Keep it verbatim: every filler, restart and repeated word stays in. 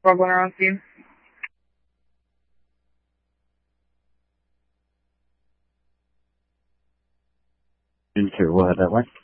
What going on with you? Didn't care what that way.